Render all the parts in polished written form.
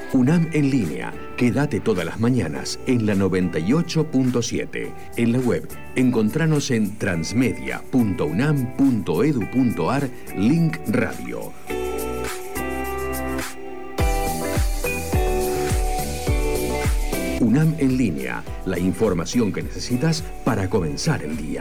UNAM en línea. Quédate todas las mañanas en la 98.7. En la web, encontranos en transmedia.unam.edu.ar, link radio. UNAM en línea, la información que necesitas para comenzar el día.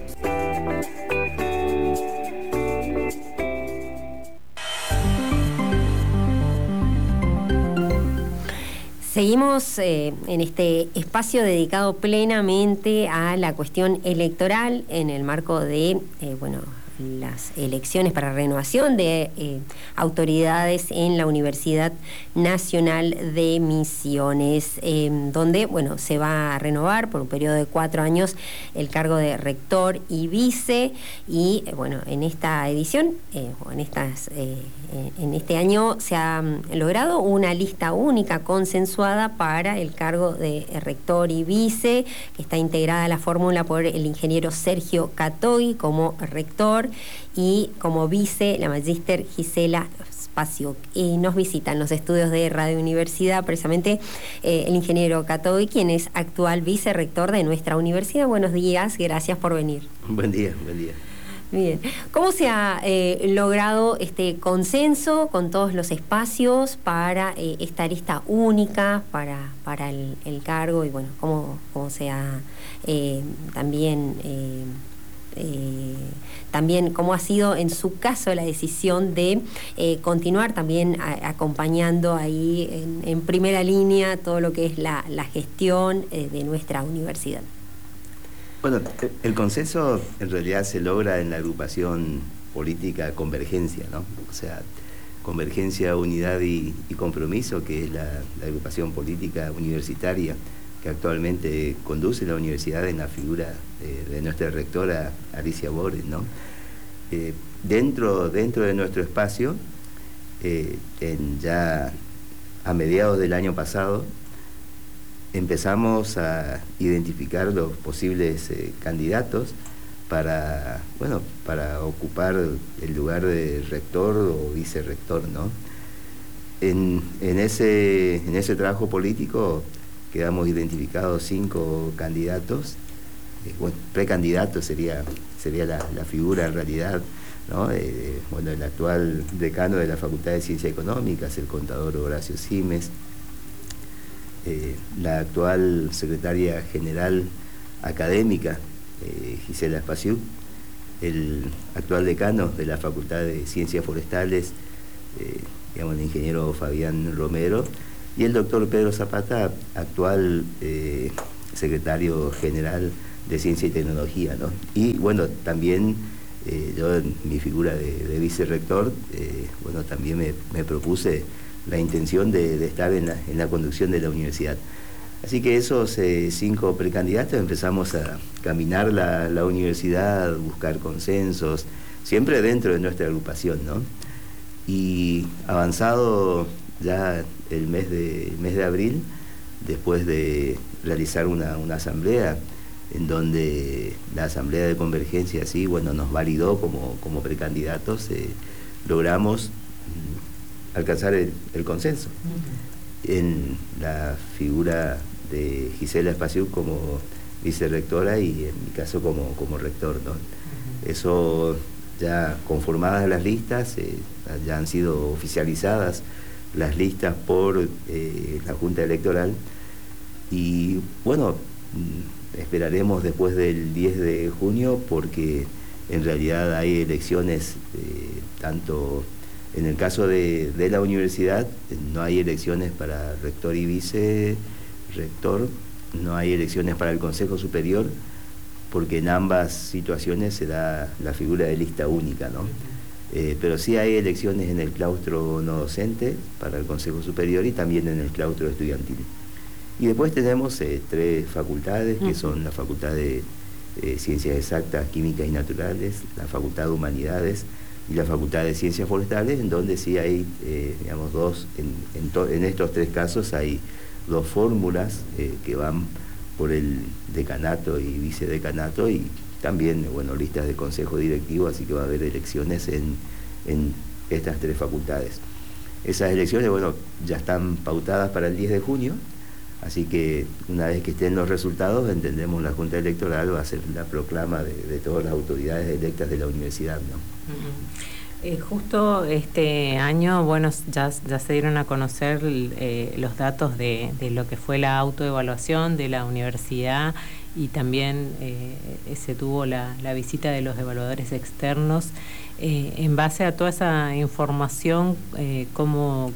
Seguimos en este espacio dedicado plenamente a la cuestión electoral en el marco de, las elecciones para renovación de autoridades en la Universidad Nacional de Misiones, donde, se va a renovar por un periodo de 4 años el cargo de rector y vice, y, en esta edición, en este año se ha logrado una lista única consensuada para el cargo de rector y vice, que está integrada a la fórmula por el ingeniero Sergio Catoy como rector y como vice la magíster Gisela Spasiuk. Y nos visitan los estudios de Radio Universidad precisamente el ingeniero Catoy, quien es actual vicerrector de nuestra universidad. Buenos días, gracias por venir. Buen día, buen día. Bien, ¿cómo se ha logrado este consenso con todos los espacios para esta lista única para el cargo? Y cómo se ha también cómo ha sido en su caso la decisión de continuar también acompañando ahí en primera línea todo lo que es la gestión de nuestra universidad? Bueno, el consenso en realidad se logra en la agrupación política Convergencia, ¿no? O sea, Convergencia, Unidad y Compromiso, que es la agrupación política universitaria que actualmente conduce la universidad en la figura de nuestra rectora Alicia Bores, ¿no? Dentro de nuestro espacio, ya a mediados del año pasado, empezamos a identificar los posibles candidatos para ocupar el lugar de rector o vicerrector, ¿no? En ese trabajo político quedamos identificados 5 candidatos, precandidatos sería la figura en realidad, ¿no? El actual decano de la Facultad de Ciencias Económicas, el contador Horacio Simes, la actual secretaria general académica, Gisela Spasiuk, el actual decano de la Facultad de Ciencias Forestales, el ingeniero Fabián Romero, y el doctor Pedro Zapata, actual secretario general de Ciencia y Tecnología, ¿no? Y también yo en mi figura de vicerrector, también me propuse la intención de estar en la conducción de la universidad. Así que esos 5 precandidatos empezamos a caminar la universidad, buscar consensos, siempre dentro de nuestra agrupación, ¿no? Y avanzado ya el mes de abril, después de realizar una asamblea, en donde la asamblea de Convergencia nos validó como precandidatos, logramos alcanzar el consenso en la figura de Gisela Spasiuk como vicerrectora y en mi caso como rector, ¿no? Eso ya conformadas las listas, ya han sido oficializadas las listas por la Junta Electoral y esperaremos después del 10 de junio porque en realidad hay elecciones tanto en el caso de la universidad, no hay elecciones para rector y vicerrector, no hay elecciones para el Consejo Superior, porque en ambas situaciones se da la figura de lista única, ¿no? Pero sí hay elecciones en el claustro no docente para el Consejo Superior y también en el claustro estudiantil. Y después tenemos 3 facultades, que son la Facultad de Ciencias Exactas, Químicas y Naturales, la Facultad de Humanidades y la Facultad de Ciencias Forestales, en donde sí hay, en estos 3 casos hay 2 fórmulas que van por el decanato y vicedecanato y también, listas de consejo directivo, así que va a haber elecciones en estas 3 facultades. Esas elecciones, bueno, ya están pautadas para el 10 de junio, así que una vez que estén los resultados, entendemos la Junta Electoral va a hacer la proclama de todas las autoridades electas de la universidad, ¿no? Justo este año, bueno, ya se dieron a conocer los datos de lo que fue la autoevaluación de la universidad, y también se tuvo la visita de los evaluadores externos. En base a toda esa información, ¿cómo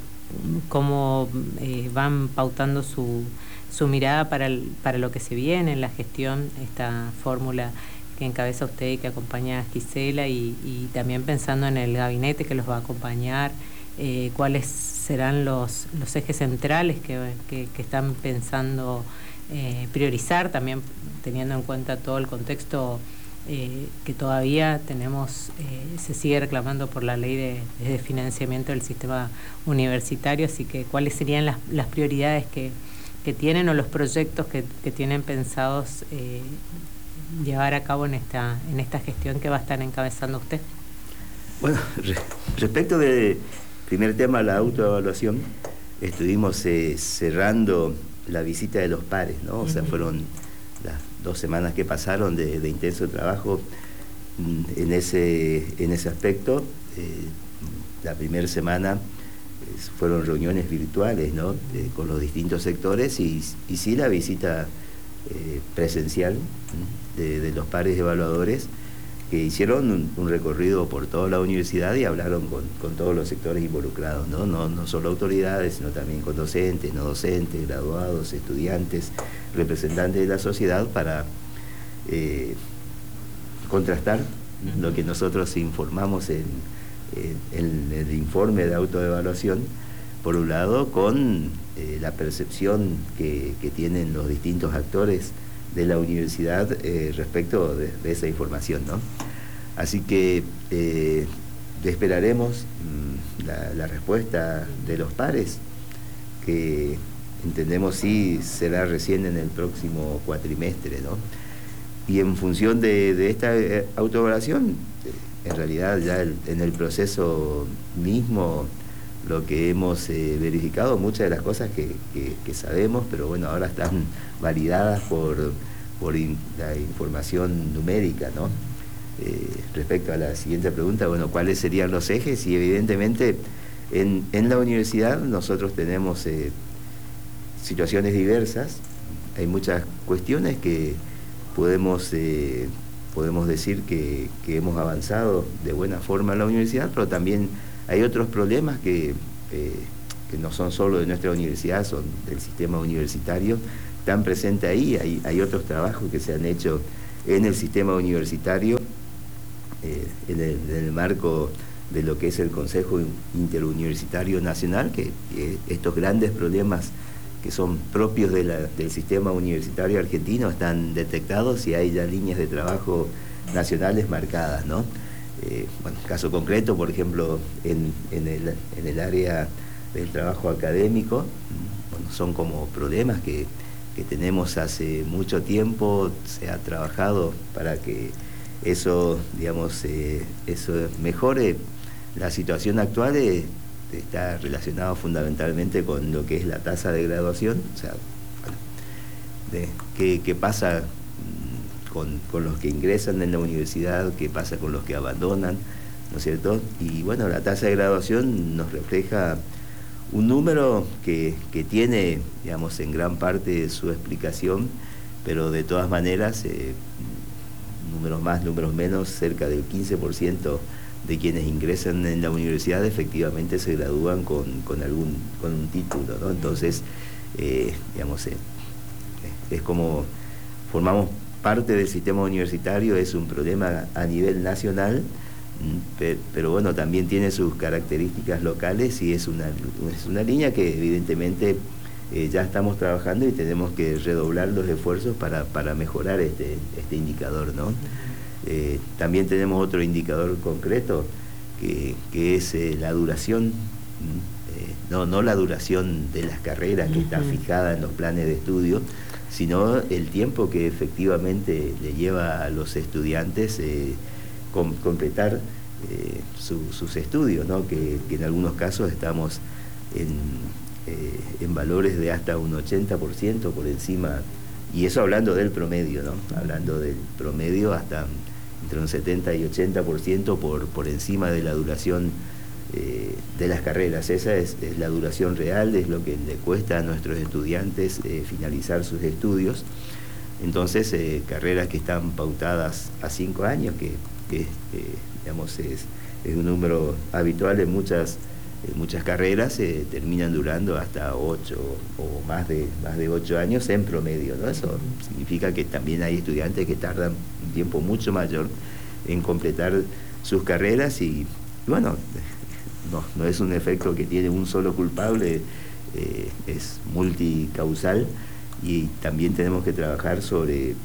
van pautando su mirada para lo que se viene en la gestión, esta fórmula que encabeza usted y que acompaña a Gisela, y también pensando en el gabinete que los va a acompañar, cuáles serán los ejes centrales que están pensando priorizar, también teniendo en cuenta todo el contexto que todavía tenemos, se sigue reclamando por la ley de financiamiento del sistema universitario, así que cuáles serían las prioridades que tienen, o los proyectos que tienen pensados llevar a cabo en esta gestión que va a estar encabezando usted. Bueno, respecto del primer tema, la autoevaluación, estuvimos cerrando la visita de los pares, ¿no? O sea, fueron las 2 semanas que pasaron de intenso trabajo en ese aspecto. La primera semana fueron reuniones virtuales, ¿no? Con los distintos sectores, y sí la visita presencial de los pares evaluadores, que hicieron un recorrido por toda la universidad y hablaron con todos los sectores involucrados, ¿no? No solo autoridades, sino también con docentes, no docentes, graduados, estudiantes, representantes de la sociedad, para contrastar lo que nosotros informamos en el informe de autoevaluación, por un lado, con la percepción que tienen los distintos actores de la universidad respecto de esa información, ¿no? Así que esperaremos la respuesta de los pares, que entendemos sí será recién en el próximo cuatrimestre, ¿no? Y en función de esta autoevaluación, en realidad ya en el proceso mismo, lo que hemos verificado, muchas de las cosas que sabemos, pero bueno, ahora están validadas por la información numérica, ¿no? Respecto a la siguiente pregunta, bueno, ¿cuáles serían los ejes? Y evidentemente en la universidad nosotros tenemos situaciones diversas, hay muchas cuestiones que podemos decir que hemos avanzado de buena forma en la universidad, pero también hay otros problemas que no son solo de nuestra universidad, son del sistema universitario, están presentes ahí. Hay otros trabajos que se han hecho en el sistema universitario, en el marco de lo que es el Consejo Interuniversitario Nacional, que estos grandes problemas que son propios del sistema universitario argentino están detectados, y hay ya líneas de trabajo nacionales marcadas, ¿no? Bueno, caso concreto, por ejemplo, en el área del trabajo académico, bueno, son como problemas que tenemos hace mucho tiempo. Se ha trabajado para que eso, digamos, eso mejore. La situación actual está relacionado fundamentalmente con lo que es la tasa de graduación, o sea, bueno, qué pasa con los que ingresan en la universidad, qué pasa con los que abandonan, ¿no es cierto? Y bueno, la tasa de graduación nos refleja un número que tiene, digamos, en gran parte su explicación, pero de todas maneras, números más, números menos, cerca del 15% de quienes ingresan en la universidad efectivamente se gradúan con un título, ¿no? Entonces, digamos, es como formamos parte del sistema universitario, es un problema a nivel nacional, pero bueno, también tiene sus características locales, y es una línea que evidentemente ya estamos trabajando, y tenemos que redoblar los esfuerzos para mejorar este indicador, ¿no? También tenemos otro indicador concreto que es la duración, no la duración de las carreras que está fijada en los planes de estudio, sino el tiempo que efectivamente le lleva a los estudiantes completar sus estudios, ¿no? Que en algunos casos estamos en valores de hasta un 80% por encima, y eso hablando del promedio, ¿no? Hablando del promedio hasta entre un 70 y 80% por encima de la duración de las carreras. Esa es la duración real, es lo que le cuesta a nuestros estudiantes finalizar sus estudios. Entonces, carreras que están pautadas a 5 años, que digamos, es un número habitual en muchas carreras, terminan durando hasta 8 o más de 8 años en promedio, ¿no? Eso significa que también hay estudiantes que tardan un tiempo mucho mayor en completar sus carreras, y bueno, no es un efecto que tiene un solo culpable, es multicausal, y también tenemos que trabajar sobre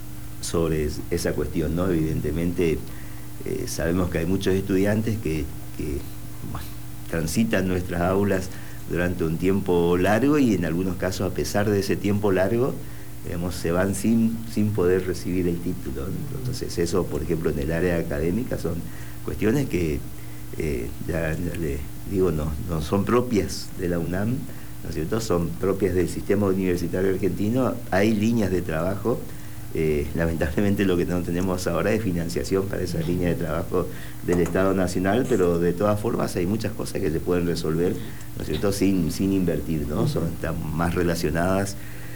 esa cuestión, ¿no? Evidentemente, sabemos que hay muchos estudiantes que bueno, transitan nuestras aulas durante un tiempo largo, y en algunos casos, a pesar de ese tiempo largo, digamos, se van sin poder recibir el título. Entonces, eso, por ejemplo, en el área académica, son cuestiones que ya le digo, no son propias de la UNAM, ¿no es cierto? Son propias del sistema universitario argentino. Hay líneas de trabajo. Lamentablemente lo que no tenemos ahora es financiación para esas líneas de trabajo del Estado Nacional, pero de todas formas hay muchas cosas que se pueden resolver, ¿no es cierto?, sin invertir, ¿no? Están más relacionadas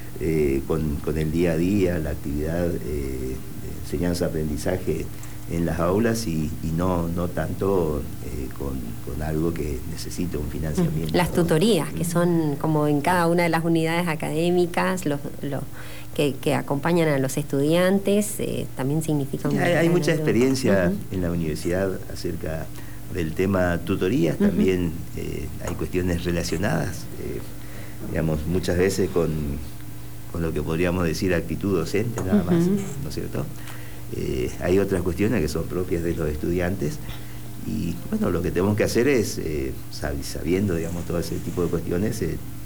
con el día a día, la actividad de enseñanza-aprendizaje en las aulas, y no tanto con algo que necesita un financiamiento. Las tutorías, que son como en cada una de las unidades académicas, que acompañan a los estudiantes, también significan... Hay mucha experiencia en la universidad acerca del tema tutorías, también hay cuestiones relacionadas, digamos, muchas veces con lo que podríamos decir actitud docente, nada más, ¿no es cierto? Hay otras cuestiones que son propias de los estudiantes, y bueno, lo que tenemos que hacer es, sabiendo, digamos, todo ese tipo de cuestiones,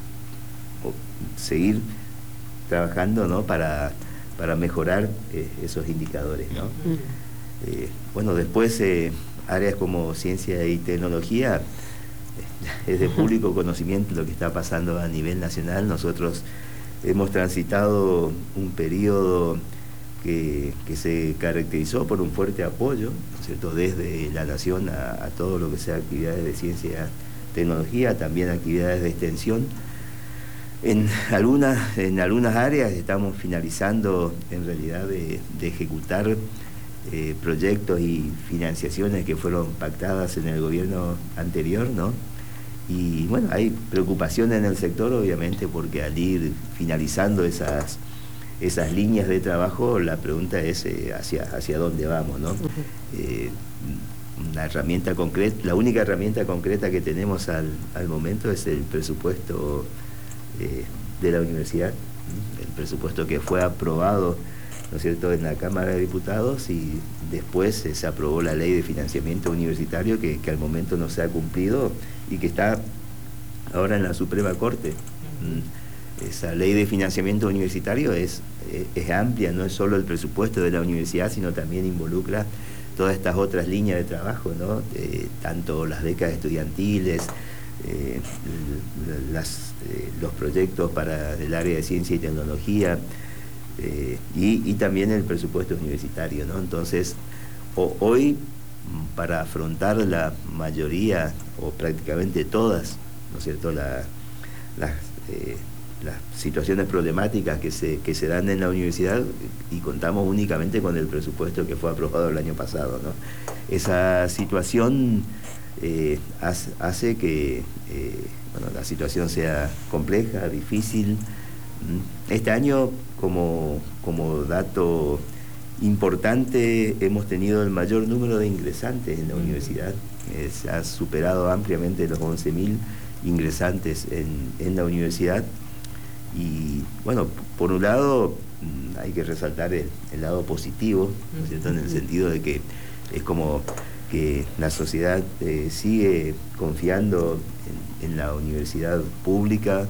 seguir trabajando, ¿no?, para mejorar esos indicadores, ¿no? Bueno, después áreas como ciencia y tecnología, es de público conocimiento lo que está pasando a nivel nacional. Nosotros hemos transitado un periodo que se caracterizó por un fuerte apoyo, ¿no es cierto?, desde la nación a todo lo que sea actividades de ciencia, tecnología, también actividades de extensión. En algunas áreas estamos finalizando, en realidad, de ejecutar proyectos y financiaciones que fueron pactadas en el gobierno anterior, ¿no? Y bueno, hay preocupaciones en el sector, obviamente, porque al ir finalizando esas líneas de trabajo, la pregunta es hacia dónde vamos, ¿no? Una herramienta concreta, la única herramienta concreta que tenemos al momento es el presupuesto de la universidad, el presupuesto que fue aprobado, ¿no es cierto?, en la Cámara de Diputados, y después se aprobó la Ley de Financiamiento Universitario, que al momento no se ha cumplido y que está ahora en la Suprema Corte. Esa Ley de Financiamiento Universitario es amplia, no es solo el presupuesto de la universidad, sino también involucra todas estas otras líneas de trabajo, ¿no? Tanto las becas estudiantiles, los proyectos para el área de ciencia y tecnología, y también el presupuesto universitario, ¿no? Entonces, hoy, para afrontar la mayoría, o prácticamente todas, ¿no es cierto?, las situaciones problemáticas que se dan en la universidad, y contamos únicamente con el presupuesto que fue aprobado el año pasado, ¿no? Esa situación hace que bueno, la situación sea compleja, difícil. Este año, como dato importante, hemos tenido el mayor número de ingresantes en la universidad. Se ha superado ampliamente los 11.000 ingresantes en la universidad. Y bueno, por un lado hay que resaltar el lado positivo, ¿no es cierto?, en el sentido de que es como que la sociedad sigue confiando en la universidad pública,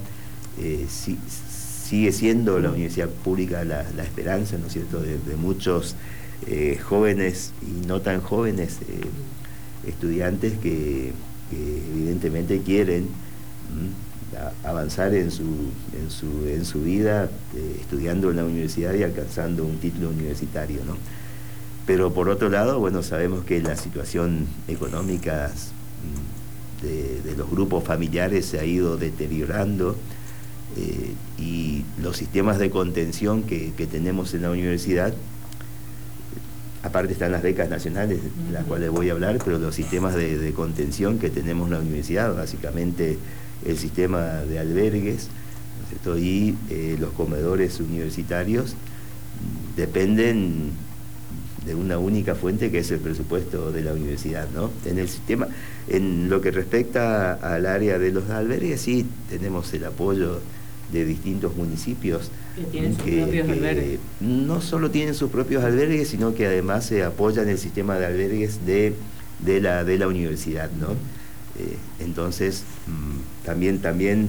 sigue siendo la universidad pública la esperanza, ¿no es cierto?, de muchos jóvenes y no tan jóvenes estudiantes que evidentemente quieren avanzar en su vida estudiando en la universidad y alcanzando un título universitario, ¿no? Pero por otro lado, bueno, sabemos que la situación económica de los grupos familiares se ha ido deteriorando, y los sistemas de contención que tenemos en la universidad, aparte están las becas nacionales, de las cuales voy a hablar, pero los sistemas de contención que tenemos en la universidad, básicamente el sistema de albergues, ¿no es cierto? Y los comedores universitarios dependen de una única fuente, que es el presupuesto de la universidad, ¿no? En el sistema, en lo que respecta al área de los albergues, sí tenemos el apoyo de distintos municipios que tienen sus propios albergues. No solo tienen sus propios albergues, sino que además se apoyan el sistema de albergues de la universidad, ¿no? Entonces, también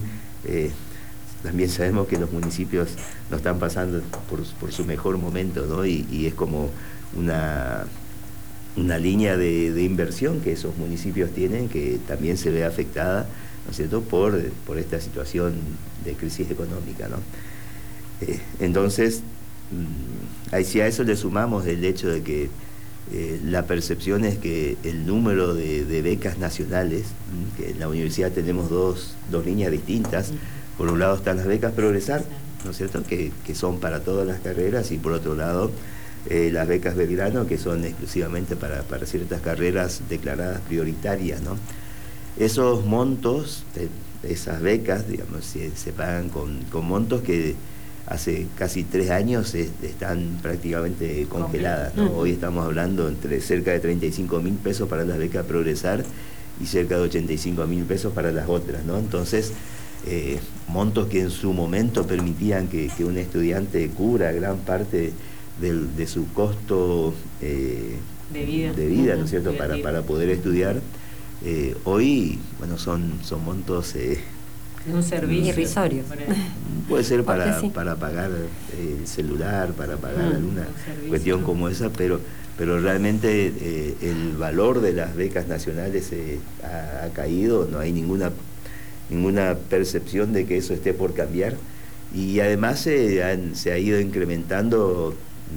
sabemos que los municipios no están pasando por su mejor momento, ¿no? Y es como una línea de inversión que esos municipios tienen, que también se ve afectada, ¿no es cierto?, por esta situación de crisis económica, ¿no? Entonces, si a eso le sumamos el hecho de que la percepción es que el número de becas nacionales, que en la universidad tenemos dos líneas distintas. Por un lado están las becas Progresar, ¿no es cierto?, que son para todas las carreras, y por otro lado las becas Belgrano, que son exclusivamente para ciertas carreras declaradas prioritarias, ¿no? Esos montos, esas becas, digamos, se pagan con montos que hace casi 3 años están prácticamente congeladas, ¿no? Hoy estamos hablando entre cerca de 35.000 pesos para las becas Progresar y cerca de 85.000 pesos para las otras, ¿no? Entonces, montos que en su momento permitían que un estudiante cubra gran parte de su costo de vida, ¿no es cierto?, para poder estudiar. Hoy, bueno, son montos un servicio irrisorio. Puede ser para pagar el celular, para pagar alguna cuestión como esa, pero realmente el valor de las becas nacionales ha caído. No hay ninguna percepción de que eso esté por cambiar, y además se ha ido incrementando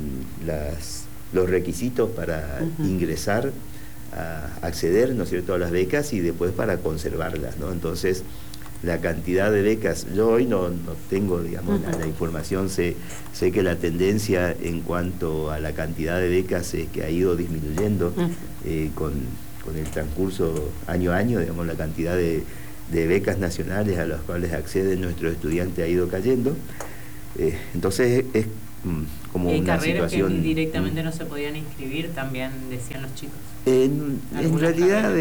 los requisitos para ingresar, a acceder, ¿no es cierto?, a las becas, y después para conservarlas, ¿no? Entonces, la cantidad de becas, yo hoy no tengo, digamos, la información, sé que la tendencia en cuanto a la cantidad de becas es que ha ido disminuyendo con el transcurso año a año, digamos, la cantidad de becas nacionales a las cuales acceden nuestros estudiantes ha ido cayendo. Entonces es como una situación que directamente no se podían inscribir, también decían los chicos. En realidad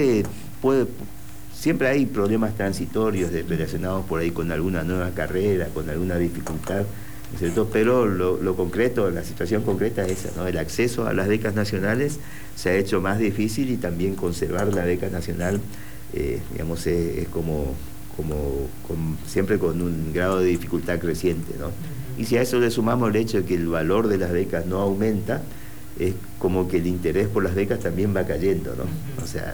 siempre hay problemas transitorios relacionados por ahí con alguna nueva carrera, con alguna dificultad, ¿no es cierto? Pero lo concreto, la situación concreta es esa, ¿no? El acceso a las becas nacionales se ha hecho más difícil, y también conservar la beca nacional, digamos, es como siempre con un grado de dificultad creciente, ¿no? Y si a eso le sumamos el hecho de que el valor de las becas no aumenta, es como que el interés por las becas también va cayendo, ¿no? O sea,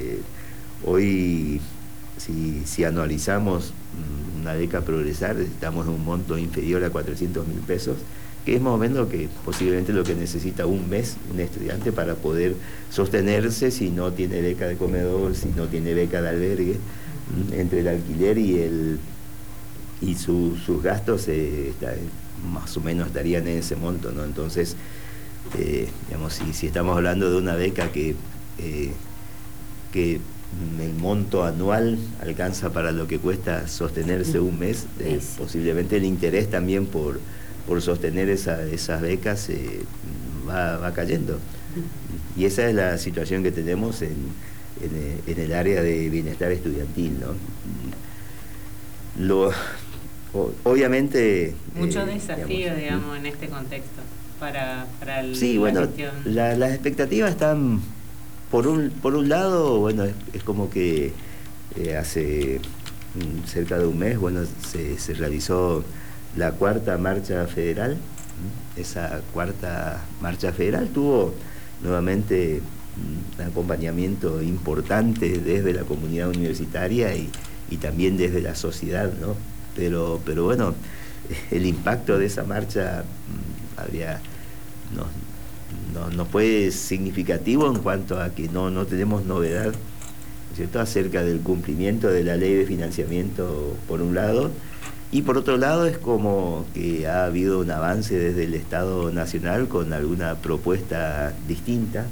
hoy, si anualizamos una beca Progresar, estamos en un monto inferior a 400.000 pesos, que es más o menos que posiblemente lo que necesita un mes un estudiante para poder sostenerse si no tiene beca de comedor, si no tiene beca de albergue. Entre el alquiler y sus gastos más o menos estarían en ese monto, ¿no? Entonces, digamos, si estamos hablando de una beca que el monto anual alcanza para lo que cuesta sostenerse un mes, posiblemente el interés también por sostener esas becas va cayendo. Y esa es la situación que tenemos en el área de bienestar estudiantil, ¿no? Obviamente... Muchos desafíos, digamos, en este contexto para sí, bueno, gestión. Las expectativas están, por un lado, bueno, es como que hace cerca de un mes, bueno, se realizó la 4ª marcha federal. Esa 4ª marcha federal tuvo nuevamente un acompañamiento importante desde la comunidad universitaria y y también desde la sociedad, ¿no? Pero bueno, el impacto de esa marcha no fue significativo en cuanto a que no tenemos novedad, ¿no es cierto?, acerca del cumplimiento de la ley de financiamiento por un lado, y por otro lado es como que ha habido un avance desde el Estado Nacional con alguna propuesta distinta,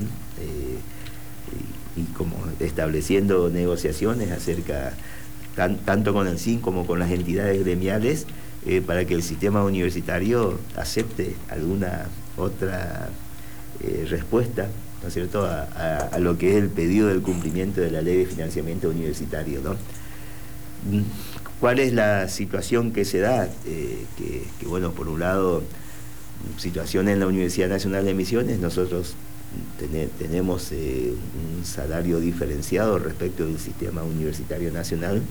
y como estableciendo negociaciones acerca, tanto con el CIN como con las entidades gremiales, para que el sistema universitario acepte alguna otra respuesta, ¿no es cierto?, a lo que es el pedido del cumplimiento de la ley de financiamiento universitario, ¿no? ¿Cuál es la situación que se da? Que bueno, por un lado, situación en la Universidad Nacional de Misiones, nosotros tenemos un salario diferenciado respecto del sistema universitario nacional.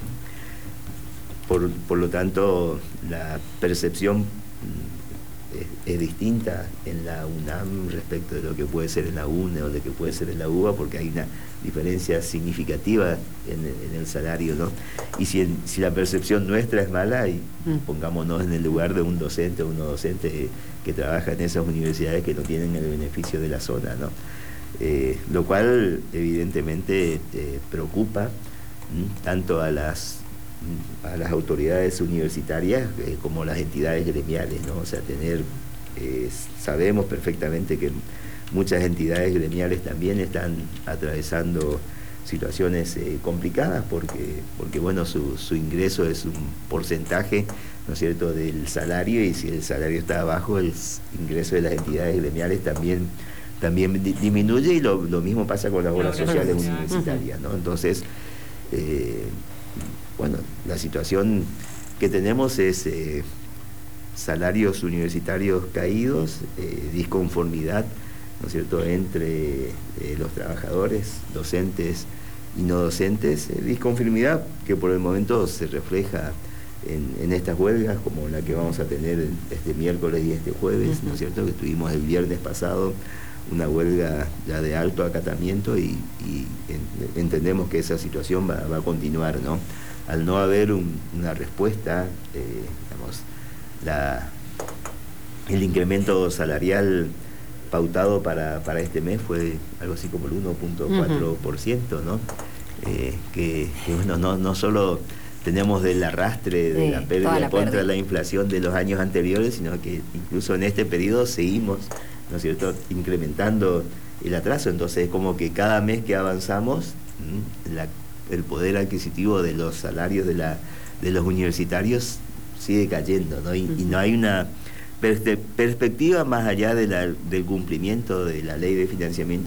Por lo tanto, la percepción es distinta en la UNAM respecto de lo que puede ser en la UNE o de lo que puede ser en la UBA, porque hay una diferencia significativa en el salario, ¿no? Y si la percepción nuestra es mala, y pongámonos en el lugar de un docente o una docente que trabaja en esas universidades que no tienen el beneficio de la zona, ¿no? Lo cual evidentemente preocupa tanto a las autoridades universitarias como las entidades gremiales, ¿no? O sea, sabemos perfectamente que muchas entidades gremiales también están atravesando situaciones complicadas porque bueno, su ingreso es un porcentaje, ¿no es cierto?, del salario, y si el salario está abajo, el ingreso de las entidades gremiales también disminuye, y lo mismo pasa con las obras sociales universitarias, ¿no? Entonces, bueno, la situación que tenemos es salarios universitarios caídos, disconformidad, ¿no es cierto?, entre los trabajadores, docentes y no docentes, disconformidad que por el momento se refleja en estas huelgas, como la que vamos a tener este miércoles y este jueves, ¿no es cierto?, que tuvimos el viernes pasado una huelga ya de alto acatamiento, y entendemos que esa situación va a continuar, ¿no? Al no haber una respuesta, digamos, el incremento salarial pautado para este mes fue algo así como el 1.4%, ¿no? Que bueno, no solo tenemos del arrastre de la pérdida contra la inflación de los años anteriores, sino que incluso en este periodo seguimos, ¿no es cierto?, incrementando el atraso. Entonces es como que cada mes que avanzamos, el poder adquisitivo de los salarios de los universitarios sigue cayendo, ¿no? Y no hay una perspectiva más allá del cumplimiento de la ley de financiamiento